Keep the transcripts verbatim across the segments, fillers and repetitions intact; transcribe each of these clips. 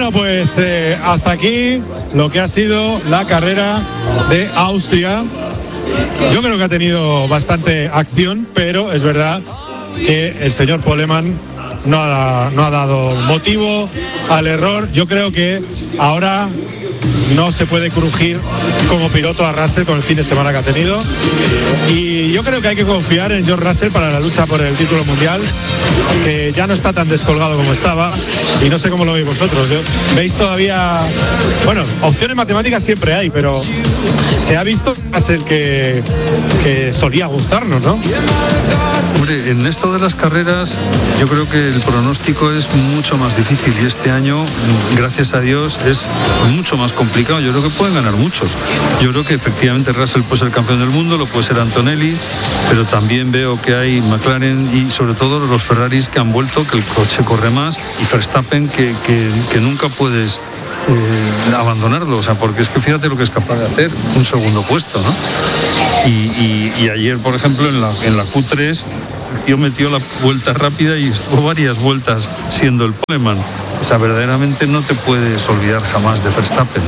Bueno, pues eh, hasta aquí lo que ha sido la carrera de Austria. Yo creo que ha tenido bastante acción, pero es verdad que el señor Poleman no ha, no ha dado motivo al error. Yo creo que ahora no se puede crujir como piloto a Russell con el fin de semana que ha tenido, y yo creo que hay que confiar en George Russell para la lucha por el título mundial, que ya no está tan descolgado como estaba, y no sé cómo lo veis vosotros. ¿Yo? ¿Veis todavía? Bueno, opciones matemáticas siempre hay, pero se ha visto más el que, que solía gustarnos, ¿no? Hombre, en esto de las carreras yo creo que el pronóstico es mucho más difícil, y este año, gracias a Dios, es mucho más complicado. Yo creo que pueden ganar muchos. Yo creo que efectivamente Russell puede ser campeón del mundo, lo puede ser Antonelli, pero también veo que hay McLaren y sobre todo los Ferraris que han vuelto, que el coche corre más, y Verstappen que, que, que nunca puedes eh, abandonarlo, o sea, porque es que fíjate lo que es capaz de hacer, un segundo puesto, ¿no? Y, y, y ayer, por ejemplo, en la, en la Q tres, el tío metió la vuelta rápida y estuvo varias vueltas siendo el poleman. O sea, verdaderamente no te puedes olvidar jamás de Verstappen.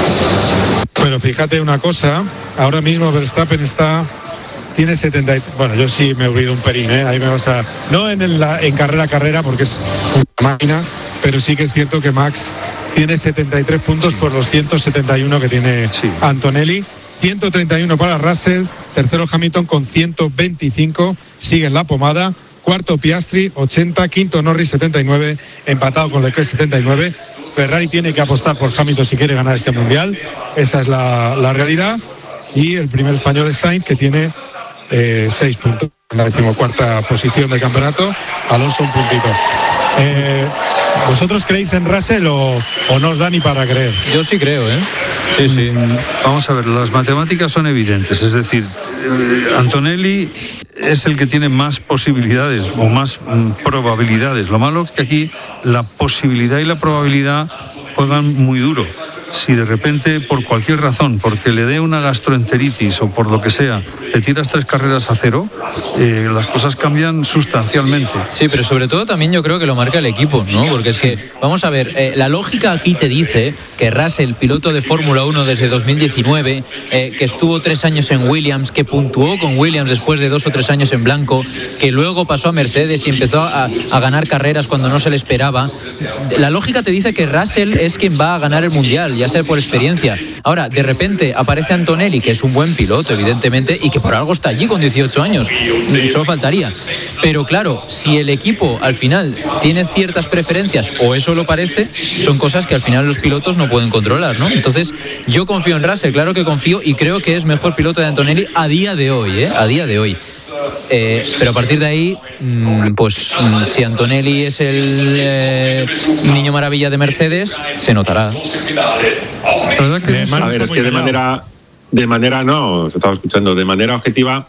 Pero fíjate una cosa, ahora mismo Verstappen está, tiene setenta, bueno, yo sí me he olvidado un pelín, ¿eh? Ahí me vas a, no en, el, en carrera a carrera porque es una máquina, pero sí que es cierto que Max tiene setenta y tres puntos por los ciento setenta y uno que tiene sí. Antonelli, ciento treinta y uno para Russell, tercero Hamilton con ciento veinticinco, sigue en la pomada. Cuarto Piastri, ochenta, quinto Norris, setenta y nueve, empatado con Leclerc, setenta y nueve. Ferrari tiene que apostar por Hamilton si quiere ganar este mundial, esa es la, la realidad. Y el primer español es Sainz, que tiene eh, seis puntos en la decimocuarta posición del campeonato. Alonso un puntito. Eh, ¿Vosotros creéis en Russell o, o no os da ni para creer? Yo sí creo, ¿eh? Sí, sí. Vamos a ver, las matemáticas son evidentes, es decir, Antonelli es el que tiene más posibilidades o más mm, probabilidades. Lo malo es que aquí la posibilidad y la probabilidad juegan muy duro. Si de repente, por cualquier razón, porque le dé una gastroenteritis o por lo que sea, le tiras tres carreras a cero, eh, las cosas cambian sustancialmente. Sí, pero sobre todo también yo creo que lo marca el equipo, ¿no? Porque es que, vamos a ver, eh, la lógica aquí te dice que Russell, piloto de Fórmula uno desde dos mil diecinueve, eh, que estuvo tres años en Williams, que puntuó con Williams después de dos o tres años en blanco, que luego pasó a Mercedes y empezó a, a ganar carreras cuando no se le esperaba. La lógica te dice que Russell es quien va a ganar el mundial, ya sea por experiencia. Ahora, de repente aparece Antonelli, que es un buen piloto, evidentemente, y que por algo está allí con dieciocho años. Solo faltaría. Pero claro, si el equipo al final tiene ciertas preferencias, o eso lo parece, son cosas que al final los pilotos no pueden controlar, ¿no? Entonces, yo confío en Russell, claro que confío, y creo que es mejor piloto de Antonelli a día de hoy, ¿eh? A día de hoy. Eh, pero a partir de ahí, pues si Antonelli es el eh, niño maravilla de Mercedes, se notará. ¿Verdad que es? A ver, es que de manera, de manera no, se estaba escuchando, de manera objetiva,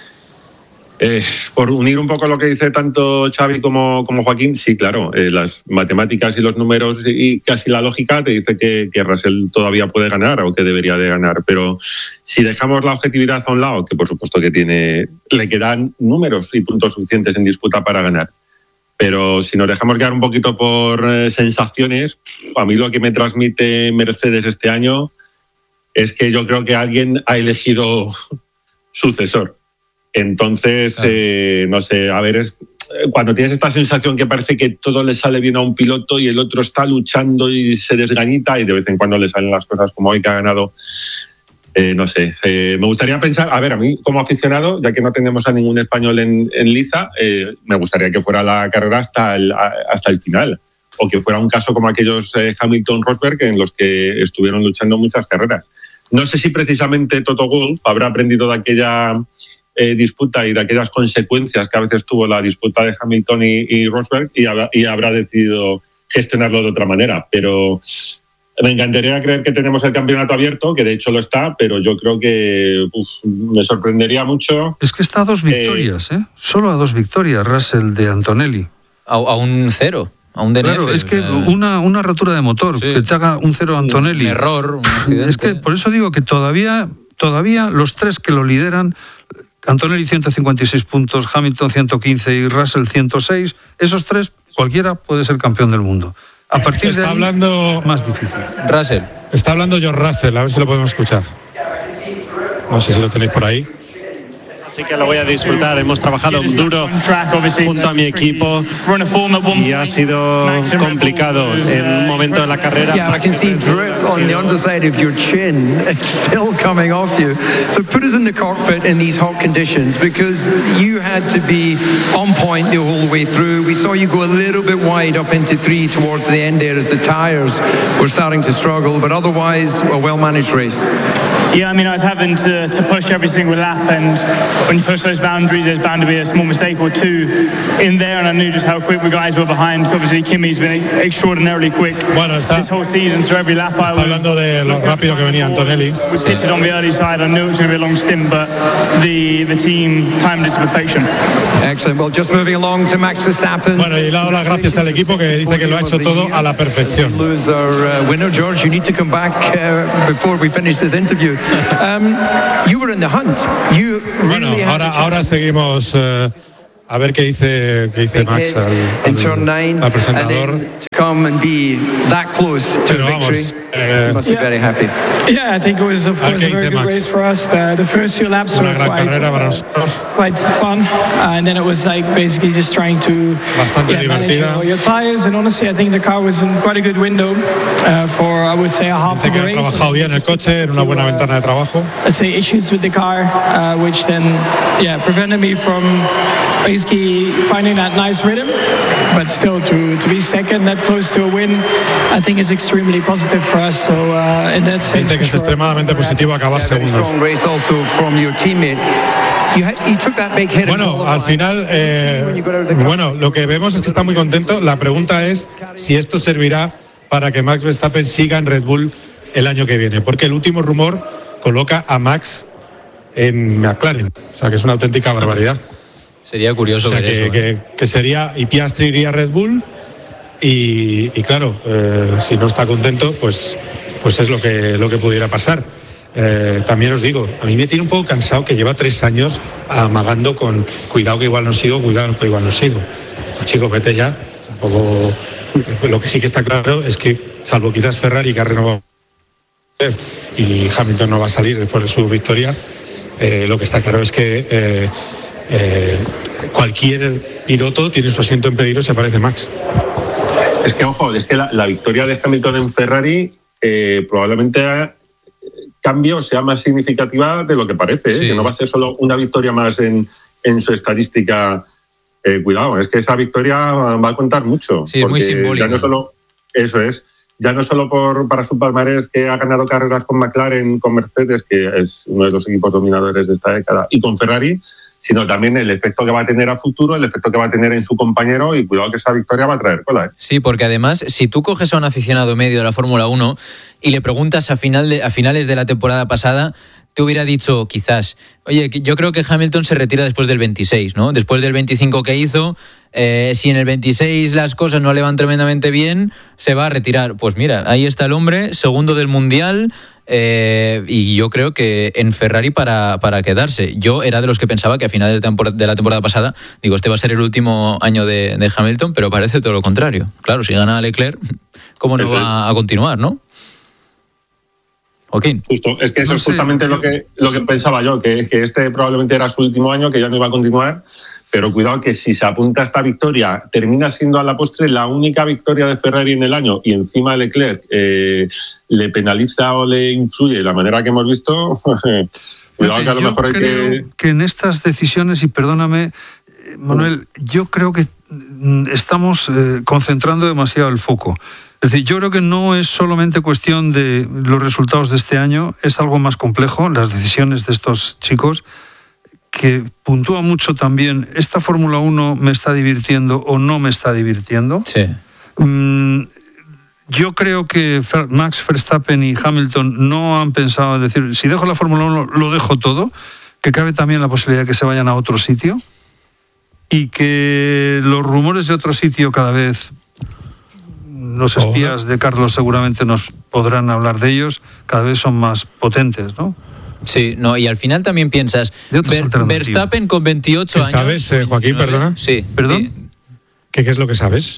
eh, por unir un poco lo que dice tanto Xavi como, como Joaquín, sí, claro, eh, las matemáticas y los números y casi la lógica te dice que, que Russell todavía puede ganar o que debería de ganar, pero si dejamos la objetividad a un lado, que por supuesto que tiene, le quedan números y puntos suficientes en disputa para ganar, pero si nos dejamos guiar un poquito por eh, sensaciones, a mí lo que me transmite Mercedes este año es que yo creo que alguien ha elegido sucesor. Entonces, claro. eh, no sé, a ver, es, cuando tienes esta sensación que parece que todo le sale bien a un piloto y el otro está luchando y se desganita y de vez en cuando le salen las cosas como hoy que ha ganado, eh, no sé. Eh, me gustaría pensar, a ver, a mí como aficionado, ya que no tenemos a ningún español en, en liza, eh, me gustaría que fuera la carrera hasta el, hasta el final, o que fuera un caso como aquellos eh, Hamilton-Rosberg en los que estuvieron luchando muchas carreras. No sé si precisamente Toto Wolff habrá aprendido de aquella eh, disputa y de aquellas consecuencias que a veces tuvo la disputa de Hamilton y, y Rosberg y habrá, y habrá decidido gestionarlo de otra manera. Pero me encantaría creer que tenemos el campeonato abierto, que de hecho lo está, pero yo creo que uf, me sorprendería mucho. Es que está a dos victorias, ¿eh? ¿eh? Solo a dos victorias Russell de Antonelli. A, a un cero. A un D N F. Claro, es que una, una rotura de motor, sí. Que te haga un cero a Antonelli. Un error, un accidente. Es que por eso digo que todavía, todavía los tres que lo lideran, Antonelli ciento cincuenta y seis puntos, Hamilton ciento quince y Russell ciento seis, esos tres, cualquiera puede ser campeón del mundo. A partir está de ahí, hablando más difícil. Russell. Está hablando George Russell, a ver si lo podemos escuchar. No sé si lo tenéis por ahí. Así que lo voy a disfrutar. Hemos trabajado duro junto a mi equipo y ha sido complicado en un momento de la carrera. Yeah, I can see drip on the underside of your chin. It's still coming off you. So put us in the cockpit in these hot conditions, because you had to be on point the whole way through. We saw you go a little bit wide up into three towards the end there as the tyres were starting to struggle, but otherwise a well-managed race. Yeah, I mean, I was having to, to push every single lap, and when you push those boundaries, there's bound to be a small mistake or two in there, and I knew just how quick the guys were behind. Obviously, Kimi's been extraordinarily quick bueno, está, this whole season, so every lap I está hablando de lo rápido que venía Antonelli. We pitted on the early side. I knew it was going to be a long stint, but the, the team timed it to perfection. Excellent. Well, just moving along to Max Verstappen. Bueno, y le doy las gracias al equipo que dice que lo ha hecho todo a la perfección. Lose our uh, winner, George. You need to come back uh, before we finish this interview. Um, you were in the hunt. You bueno, really ahora, ahora seguimos uh, a ver qué dice, qué dice Max al, al, al presentador. Come and be that close to Pero victory. Vamos, eh, you must be yeah. very happy. Yeah, I think it was of course a very good Max? race for us. The, the first few laps Una were gran quite, carrera para nosotros. quite fun, uh, and then it was like basically just trying to Bastante yeah, manage divertida. your, your tires. And honestly, I think the car was in quite a good window uh, for I would say a half Dice of the que ha race. trabajado bien el coche, en una buena ventana de trabajo. Let's say issues with the car, uh, which then yeah prevented me from basically finding that nice rhythm. But still, to, to be second, that close to a win, I think is extremely positive for us. So uh, in that sense, Dice que es sure. extremadamente positivo acabar Yeah, very segundos. strong race also from your teammate. You, had, you took that big hit. Bueno, al final, eh, bueno, lo que vemos es que está muy contento. La pregunta es si esto servirá para que Max Verstappen siga en Red Bull el año que viene, porque el último rumor coloca a Max en McLaren, o sea que es una auténtica barbaridad. Sería curioso o sea, ver que, eso. que, ¿eh? que sería, y Piastri iría a Red Bull, y, y claro, eh, si no está contento, pues, pues es lo que, lo que pudiera pasar. Eh, también os digo, a mí me tiene un poco cansado que lleva tres años amagando con cuidado que igual no sigo, cuidado que igual no sigo. Pues chicos, vete ya. Tampoco, lo que sí que está claro es que, salvo quizás Ferrari, que ha renovado y Hamilton no va a salir después de su victoria, eh, lo que está claro es que eh, eh, cualquier piloto tiene su asiento en peligro y se parece a Max. Es que, ojo, es que la, la victoria de Hamilton en Ferrari eh, probablemente cambio sea más significativa de lo que parece, ¿eh? Sí. Que no va a ser solo una victoria más en, en su estadística. Eh, cuidado, es que esa victoria va a contar mucho. Sí, es muy simbólica. Ya no solo, eso es, ya no solo por, para su palmarés, que ha ganado carreras con McLaren, con Mercedes, que es uno de los equipos dominadores de esta década, y con Ferrari, sino también el efecto que va a tener a futuro, el efecto que va a tener en su compañero, y cuidado que esa victoria va a traer cola, ¿eh? Sí, porque además, si tú coges a un aficionado medio de la Fórmula uno y le preguntas a, final de, a finales de la temporada pasada, te hubiera dicho quizás, oye, yo creo que Hamilton se retira después del veintiséis, ¿no? Después del veinticinco que hizo, eh, si en el veintiséis las cosas no le van tremendamente bien, se va a retirar. Pues mira, ahí está el hombre, segundo del Mundial, eh, y yo creo que en Ferrari para, para quedarse. Yo era de los que pensaba que a finales de, tempor- de la temporada pasada, digo, este va a ser el último año de, de Hamilton, pero parece todo lo contrario. Claro, si gana Leclerc, ¿cómo no eso va es. a continuar, no? Joaquín. Justo, es que eso no es justamente sé. lo que lo que pensaba yo, que, que este probablemente era su último año, que ya no iba a continuar, pero cuidado que si se apunta a esta victoria, termina siendo a la postre la única victoria de Ferrari en el año, y encima Leclerc eh, le penaliza o le influye de la manera que hemos visto, cuidado que a lo yo mejor hay creo que... que en estas decisiones, y perdóname, Manuel, yo creo que estamos eh, concentrando demasiado el foco. Es decir, yo creo que no es solamente cuestión de los resultados de este año, es algo más complejo, las decisiones de estos chicos, que puntúa mucho también, ¿esta Fórmula uno me está divirtiendo o no me está divirtiendo? Sí. Mm, yo creo que Max Verstappen y Hamilton no han pensado en decir, si dejo la Fórmula uno, lo dejo todo, que cabe también la posibilidad de que se vayan a otro sitio y que los rumores de otro sitio cada vez... Los espías de Carlos seguramente nos podrán hablar de ellos, cada vez son más potentes, ¿no? Sí, no, y al final también piensas, Ver, Verstappen con veintiocho ¿Qué años... sabes, eh, Joaquín, perdona? Sí. ¿Perdón? Sí. ¿Qué, ¿Qué es lo que sabes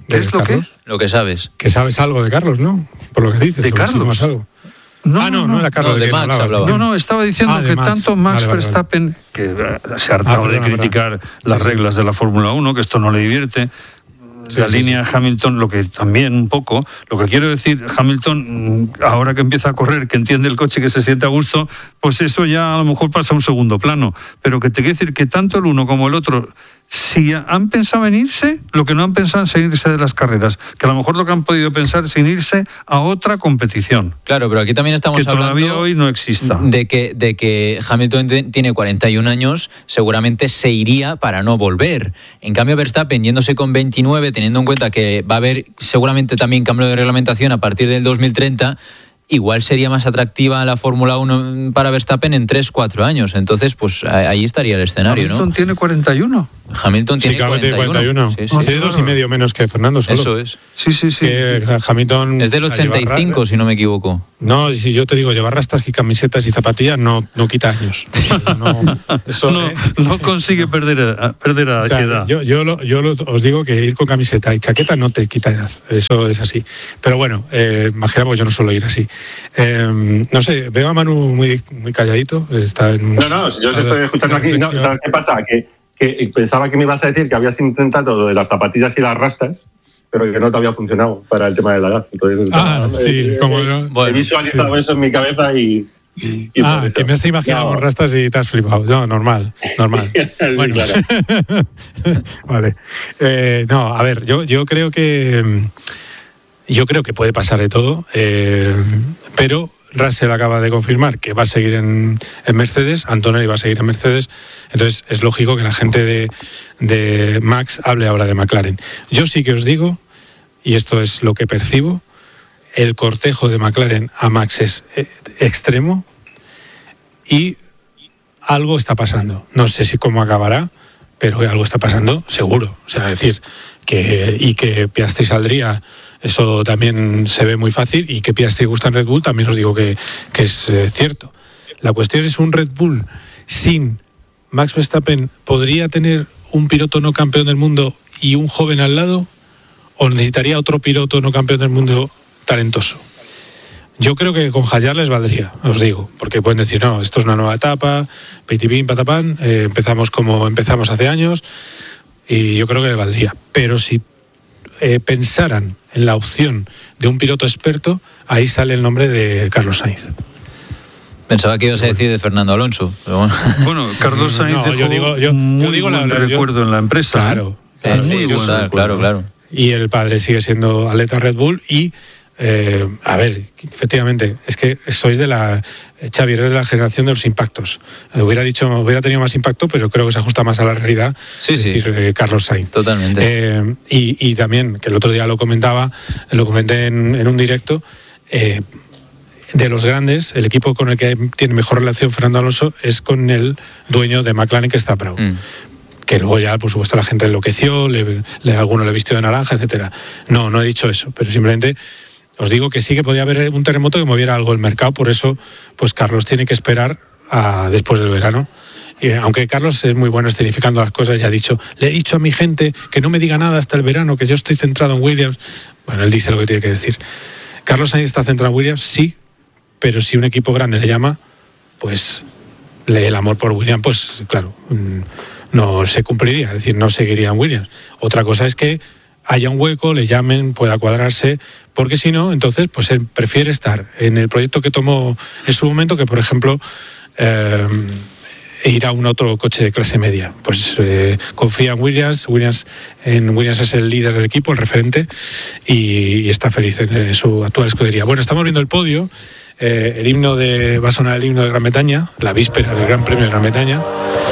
¿Qué es lo Carlos? que? Lo que sabes. Que sabes algo de Carlos, ¿no? Por lo que dices. ¿De Carlos? Algo. No, ah, no, no, no era Carlos. No, de, de Max hablaba. No, no, estaba diciendo ah, que Max. tanto Max vale, Verstappen, vale, vale. que se ha hartado ah, de criticar verdad. las sí, reglas sí. de la Fórmula uno, que esto no le divierte, sí, la sí, línea sí. Hamilton, lo que también un poco, lo que quiero decir, Hamilton, ahora que empieza a correr, que entiende el coche, que se siente a gusto, pues eso ya a lo mejor pasa a un segundo plano. Pero que te quiero decir que tanto el uno como el otro, si han pensado en irse, lo que no han pensado es en irse de las carreras, que a lo mejor lo que han podido pensar es en irse a otra competición. Claro, pero aquí también estamos que hablando todavía hoy no exista. De que, de que Hamilton tiene cuarenta y un años, seguramente se iría para no volver. En cambio, Verstappen, yéndose con veintinueve, teniendo en cuenta que va a haber seguramente también cambio de reglamentación a partir del dos mil treinta, igual sería más atractiva la Fórmula uno para Verstappen en tres cuatro años. Entonces, pues ahí estaría el escenario, Hamilton, ¿no? Hamilton tiene cuarenta y uno. Hamilton tiene sí, cuarenta y uno. cuarenta y uno. Sí, sí, sí. Tiene dos y medio menos que Fernando solo. Eso es. Sí, sí, sí. Que Hamilton... Es del ochenta y cinco, si no me equivoco. No, si yo te digo, llevar rastas y camisetas y zapatillas no, no quita años. No, eso, no, eh. no consigue perder, perder a o sea, edad. Yo, yo, lo, yo lo, os digo que ir con camiseta y chaqueta no te quita edad. Eso es así. Pero bueno, eh, imaginamos, yo no suelo ir así. Eh, no sé, veo a Manu muy, muy calladito. Está en, no, no, yo os estoy escuchando aquí. No, ¿sabes qué pasa? Que, que pensaba que me ibas a decir que habías intentado lo de las zapatillas y las rastas, pero que no te había funcionado para el tema de la edad. Entonces, ah, no, sí, eh, como eh, no. Bueno, he visualizado sí. eso en mi cabeza y... y ah, que me has imaginado no. con rastas y te has flipado. No, normal, normal. sí, bueno. Claro. Vale. Eh, no, a ver, yo, yo creo que... Yo creo que puede pasar de todo, eh, pero Russell acaba de confirmar que va a seguir en, en Mercedes, Antonelli va a seguir en Mercedes, entonces es lógico que la gente de, de Max hable ahora de McLaren. Yo sí que os digo, y esto es lo que percibo, el cortejo de McLaren a Max es extremo y algo está pasando. No sé si cómo acabará, pero algo está pasando seguro. O sea, decir que y que Piastri saldría, eso también se ve muy fácil, y que Piastri gusta en Red Bull también os digo que, que es eh, cierto. La cuestión es, un Red Bull sin Max Verstappen, ¿podría tener un piloto no campeón del mundo y un joven al lado? ¿O necesitaría otro piloto no campeón del mundo talentoso? Yo creo que con Hayar les valdría, os digo, porque pueden decir, no, esto es una nueva etapa, pitipín, patapán, eh, empezamos como empezamos hace años, y yo creo que les valdría. Pero si eh, pensaran en la opción de un piloto experto, ahí sale el nombre de Carlos Sainz. Pensaba que ibas a decir de Fernando Alonso. Pero bueno. bueno, Carlos Sainz no, dejó yo digo, yo, muy yo digo buen la, recuerdo yo, en la empresa. Claro, ¿eh? claro, sí, sí, claro, claro, claro. Y el padre sigue siendo atleta Red Bull y, eh, a ver, efectivamente, es que sois de la... Xavi, eres de la generación de los impactos. Eh, hubiera dicho, hubiera tenido más impacto, pero creo que se ajusta más a la realidad. Sí, es sí. decir, eh, Carlos Sainz. Totalmente. Eh, y, y también, que el otro día lo comentaba, lo comenté en, en un directo, eh, de los grandes, el equipo con el que tiene mejor relación Fernando Alonso es con el dueño de McLaren, que está Proud. Mm. Que luego ya, por supuesto, la gente enloqueció, le, le, alguno le vistió de naranja, etcétera. No, no he dicho eso, pero simplemente os digo que sí que podía haber un terremoto que moviera algo el mercado, por eso pues Carlos tiene que esperar a después del verano. Y, aunque Carlos es muy bueno escenificando las cosas y ha dicho, le he dicho a mi gente que no me diga nada hasta el verano, que yo estoy centrado en Williams. Bueno, él dice lo que tiene que decir. Carlos Sainz está centrado en Williams, sí, pero si un equipo grande le llama, pues el amor por Williams, pues claro, no se cumpliría, es decir, no seguiría en Williams. Otra cosa es que haya un hueco, le llamen, pueda cuadrarse, porque si no, entonces pues él prefiere estar en el proyecto que tomó en su momento, que por ejemplo eh, ir a un otro coche de clase media. Pues eh, confía en Williams, Williams en Williams es el líder del equipo, el referente, y, y está feliz en, en su actual escudería. Bueno, estamos viendo el podio. Eh, el himno de, va a sonar el himno de Gran Bretaña, la víspera del Gran Premio de Gran Bretaña.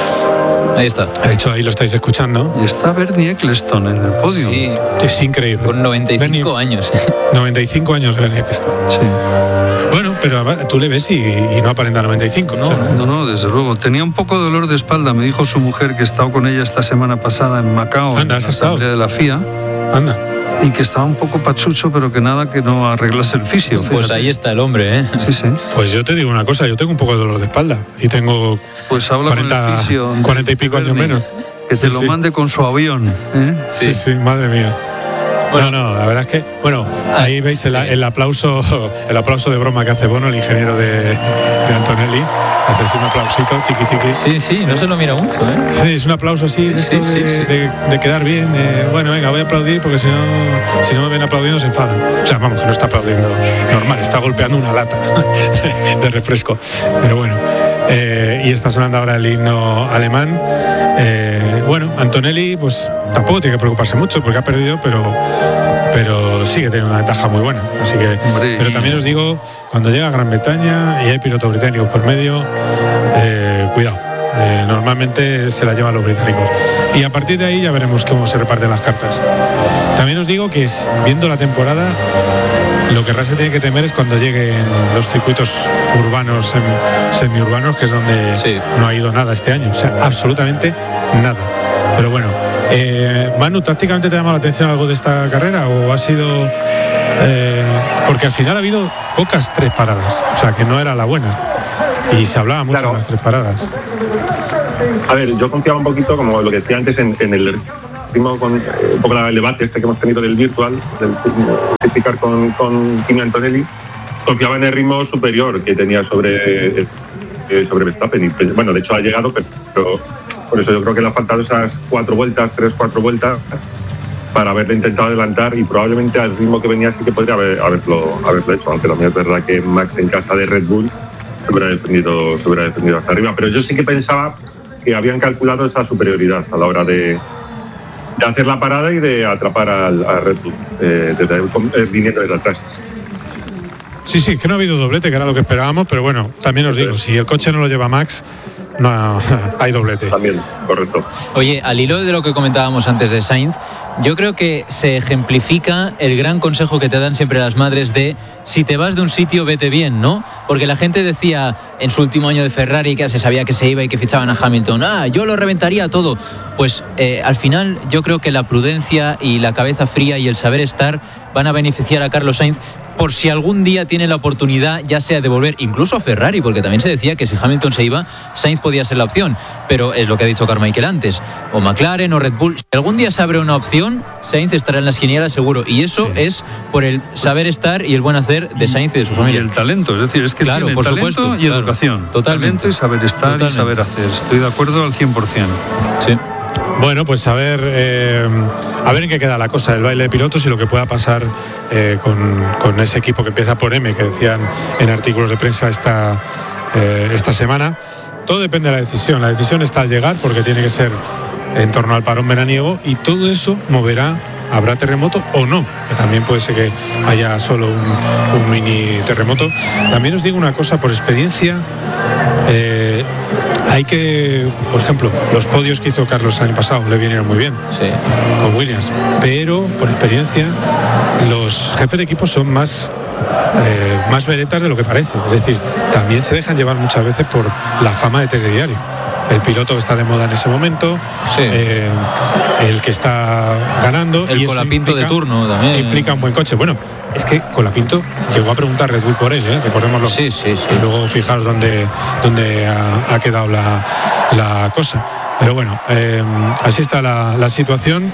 Ahí está. De hecho, ahí lo estáis escuchando. Y está Bernie Ecclestone en el podio. Sí. Es increíble. Con noventa y cinco Bernie, años. noventa y cinco años Bernie Ecclestone. Sí. Bueno, pero tú le ves y, y no aparenta noventa y cinco, ¿no? O sea, no, no, desde luego. Tenía un poco de dolor de espalda, me dijo su mujer, que estaba con ella esta semana pasada en Macao, Anda, en la asamblea de la F I A. Anda. Y que estaba un poco pachucho, pero que nada, que no arreglase el fisio. Pues fíjate. Ahí está el hombre, ¿eh? Sí, sí. Pues yo te digo una cosa, yo tengo un poco de dolor de espalda y tengo pues habla cuarenta, con el fisio cuarenta y pico años menos. Que te sí, lo sí. mande con su avión, ¿eh? Sí, sí, sí, madre mía. Bueno, no, no, la verdad es que, bueno, ahí veis el, el aplauso el aplauso de broma que hace Bono, el ingeniero de, de Antonelli. Hace un aplausito, chiqui chiqui. Sí, sí, no se lo mira mucho, ¿eh? Sí, es un aplauso así, de, sí, sí, de, sí. de, de quedar bien. De, bueno, venga, voy a aplaudir porque si no, si no me ven aplaudiendo se enfadan. O sea, vamos, que no está aplaudiendo normal, está golpeando una lata de refresco. Pero bueno, eh, y está sonando ahora el himno alemán. Eh, bueno, Antonelli, pues tampoco tiene que preocuparse mucho porque ha perdido, pero pero sigue teniendo una ventaja muy buena. Así que, Hombre, pero también os digo, cuando llega a Gran Bretaña y hay pilotos británicos por medio, eh, cuidado. Eh, normalmente se la llevan los británicos. Y a partir de ahí ya veremos cómo se reparten las cartas. También os digo que es, viendo la temporada, lo que Russell tiene que temer es cuando lleguen los circuitos urbanos, semiurbanos, que es donde sí. no ha ido nada este año. O sea, absolutamente nada. Pero bueno, eh, Manu, ¿tácticamente te ha llamado la atención algo de esta carrera? ¿O ha sido...? Eh, porque al final ha habido pocas tres paradas. O sea, que no era la buena. Y se hablaba mucho claro. de las tres paradas. A ver, yo confiaba un poquito, como lo que decía antes, en, en el ritmo, con eh, un poco el debate este que hemos tenido del virtual, del explicar con, con Kimi Antonelli. Confiaba en el ritmo superior que tenía sobre, eh, sobre Verstappen. Y, bueno, de hecho ha llegado, pero por eso yo creo que le han faltado esas cuatro vueltas, tres, cuatro vueltas, para haberle intentado adelantar y probablemente al ritmo que venía sí que podría haber, haberlo, haberlo hecho. Aunque también es verdad que Max en casa de Red Bull se hubiera defendido, se hubiera defendido hasta arriba. Pero yo sí que pensaba que habían calculado esa superioridad a la hora de, de hacer la parada y de atrapar al, a Red Bull, eh, desde, viniendo desde atrás. Sí, sí, que no ha habido doblete, que era lo que esperábamos, pero bueno, también os digo, si el coche no lo lleva Max, no hay doblete. También, correcto. Oye, al hilo de lo que comentábamos antes de Sainz, yo creo que se ejemplifica el gran consejo que te dan siempre las madres de si te vas de un sitio, vete bien, ¿no? Porque la gente decía en su último año de Ferrari que se sabía que se iba y que fichaban a Hamilton, ah, yo lo reventaría todo. Pues eh, al final yo creo que la prudencia y la cabeza fría y el saber estar van a beneficiar a Carlos Sainz por si algún día tiene la oportunidad, ya sea de volver incluso a Ferrari, porque también se decía que si Hamilton se iba, Sainz podía ser la opción, pero es lo que ha dicho Carmichael antes, o McLaren o Red Bull, si algún día se abre una opción, Sainz estará en las quinielas seguro, y eso sí. es por el saber estar y el buen hacer de Sainz y de su familia. Y el talento, es decir, es que claro, tiene por talento supuesto, y claro, educación, totalmente. talento y saber estar totalmente. Y saber hacer, estoy de acuerdo al cien por ciento. Sí. Bueno, pues a ver, eh, a ver en qué queda la cosa del baile de pilotos y lo que pueda pasar eh, con, con ese equipo que empieza por M, que decían en artículos de prensa esta, eh, esta semana. Todo depende de la decisión. La decisión está al llegar porque tiene que ser en torno al parón veraniego y todo eso moverá, habrá terremoto o no, que también puede ser que haya solo un, un mini terremoto. También os digo una cosa por experiencia. Eh, Hay que, por ejemplo, los podios que hizo Carlos el año pasado le vinieron muy bien sí. con Williams, pero por experiencia los jefes de equipo son más eh, más veretas de lo que parece, es decir, también se dejan llevar muchas veces por la fama de telediario. El piloto que está de moda en ese momento, sí. eh, el que está ganando, el y Colapinto implica, de turno también implica un buen coche. Bueno, es que Colapinto llegó a preguntar Red Bull por él, ¿eh? Recordémoslo. Sí, sí, sí. Y luego fijaros dónde, dónde ha, ha quedado la, la cosa. Pero bueno, eh, así está la, la situación.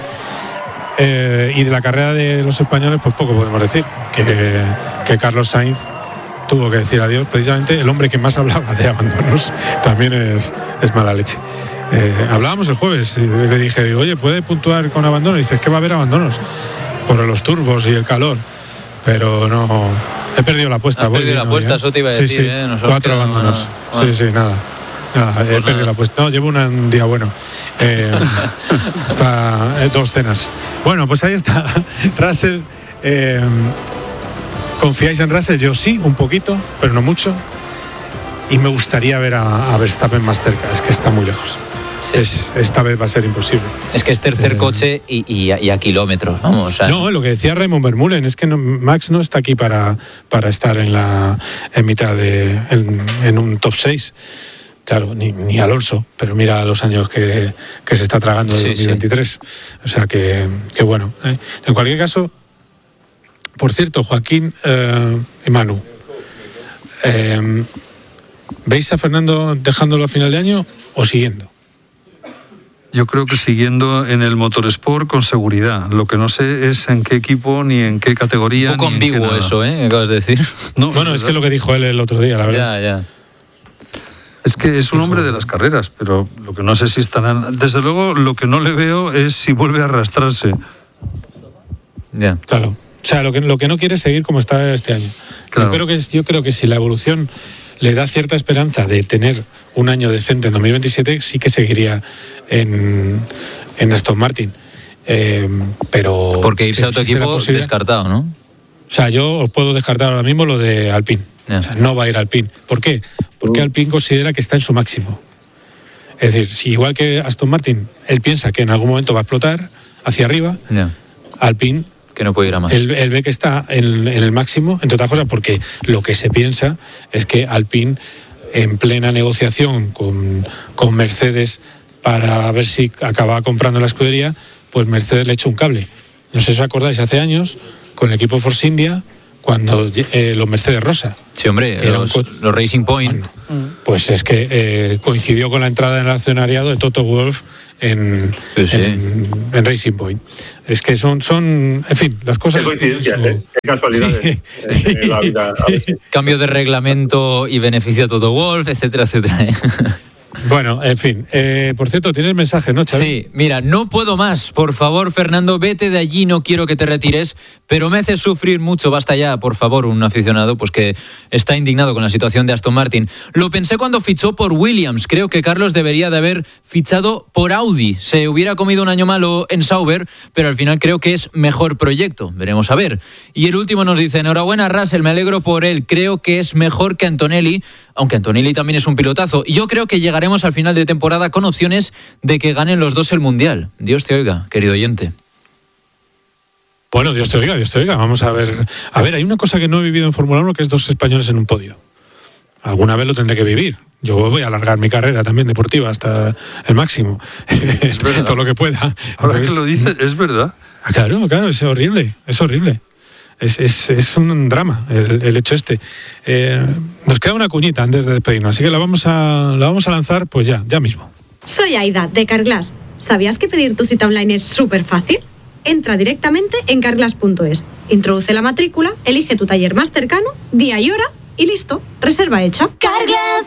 Eh, y de la carrera de los españoles, pues poco podemos decir. Que, que Carlos Sainz tuvo que decir adiós. Precisamente el hombre que más hablaba de abandonos también es, es mala leche. Eh, hablábamos el jueves y le dije, digo, oye, ¿puede puntuar con abandono? Y dice, es que va a haber abandonos por los turbos y el calor. Pero no, he perdido la apuesta. Has voy perdido bien, la apuesta, eso te iba a decir. Sí, sí, ¿eh? cuatro abandonos. Bueno, sí, sí, nada. Nada, pues he nada. perdido la apuesta. No, llevo una, un día bueno. Eh, está eh, dos cenas. Bueno, pues ahí está. Russell. Eh, ¿Confiáis en Russell? Yo sí, un poquito, pero no mucho. Y me gustaría ver a, a Verstappen más cerca. Es que está muy lejos. Sí. Es, esta vez va a ser imposible. Es que es tercer eh, coche y, y, a, y a kilómetros, vamos. O sea, no, lo que decía Raymond Vermeulen es que no, Max no está aquí para, para estar en la en mitad de en, en un top seis. Claro, ni, ni Alonso, pero mira los años que, que se está tragando de sí, dos mil veintitrés. Sí. O sea que, que bueno. ¿eh? En cualquier caso, por cierto, Joaquín eh, y Manu, eh, ¿veis a Fernando dejándolo a final de año o siguiendo? yo creo que siguiendo en el motorsport con seguridad. Lo que no sé es en qué equipo ni en qué categoría. Un poco ni en ambiguo qué eso, ¿eh? Acabas de decir. No, bueno, es, es que lo que dijo él el otro día, la verdad. Ya, ya. Es que es un hombre de las carreras, pero lo que no sé si estarán... Desde luego, lo que no le veo es si vuelve a arrastrarse. Ya. Claro. O sea, lo que, lo que no quiere es seguir como está este año. Claro. Yo creo que, yo creo que si la evolución le da cierta esperanza de tener un año decente en dos mil veintisiete, sí que seguiría en, en Aston Martin. Eh, pero... Porque irse a otro equipo descartado, ¿no? O sea, yo os puedo descartar ahora mismo lo de Alpine. Yeah. O sea, no va a ir Alpine. ¿Por qué? Porque uh. Alpine considera que está en su máximo. Es decir, si igual que Aston Martin, él piensa que en algún momento va a explotar hacia arriba, yeah. Alpine... que no puede ir a más. Él, él ve que está en, en el máximo, entre otras cosas, porque lo que se piensa es que Alpine, en plena negociación con, con Mercedes para ver si acaba comprando la escudería, pues Mercedes le echa un cable. No sé si os acordáis, hace años, con el equipo Force India, cuando eh, los Mercedes Rosa. Sí, hombre, los, co- los Racing Point. Bueno, pues es que eh, coincidió con la entrada en el accionariado de Toto Wolff en, sí, sí. en, en Racing Point. Es que son, son en fin, las cosas... Qué coincidencias, su... ¿eh? Qué casualidades. Sí. En la vida, cambio de reglamento y beneficio a Toto Wolff, etcétera, etcétera. Bueno, en fin. Eh, por cierto, tienes mensaje, ¿no, Xavi? Sí, mira, no puedo más. Por favor, Fernando, vete de allí, no quiero que te retires, pero me haces sufrir mucho. Basta ya, por favor, un aficionado pues que está indignado con la situación de Aston Martin. Lo pensé cuando fichó por Williams. Creo que Carlos debería de haber fichado por Audi. Se hubiera comido un año malo en Sauber, pero al final creo que es mejor proyecto. Veremos a ver. Y el último nos dice, enhorabuena, Russell, me alegro por él. Creo que es mejor que Antonelli, aunque Antonelli también es un pilotazo. Y yo creo que llegaremos al final de temporada con opciones de que ganen los dos el Mundial. Dios te oiga, querido oyente. Bueno, Dios te oiga, Dios te oiga. Vamos a ver. A ver, hay una cosa que no he vivido en Fórmula uno, que es dos españoles en un podio. Alguna vez lo tendré que vivir. Yo voy a alargar mi carrera también deportiva hasta el máximo. Todo lo que pueda. Ahora Entonces, que lo dices, es verdad. Claro, claro, es horrible, es horrible. Es, es, es un drama el, el hecho este. Eh, nos queda una cuñita antes de despedirnos, así que la vamos a, la vamos a lanzar pues ya, ya mismo. Soy Aida, de Carglass. ¿Sabías que pedir tu cita online es súper fácil? Entra directamente en carglass punto es, introduce la matrícula, elige tu taller más cercano, día y hora y listo, reserva hecha. Carglass.